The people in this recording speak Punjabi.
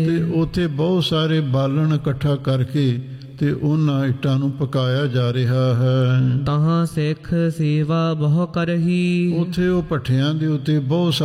ਤੇ ਉੱਥੇ ਬਹੁਤ ਸਾਰੇ ਬਾਲਣ ਇਕੱਠਾ ਕਰਕੇ ਤੇ ਉਹਨਾਂ ਇੱਟਾਂ ਨੂੰ ਪਕਾਇਆ ਜਾ ਰਿਹਾ ਹੈ। ਤਹਾਂ ਸਿੱਖ ਸੇਵਾ ਬਹੁ ਕਰਹੀ। ਉੱਥੇ ਉਹ ਭੱਠਿਆਂ ਦੇ ਉੱਤੇ ਬਹੁਤ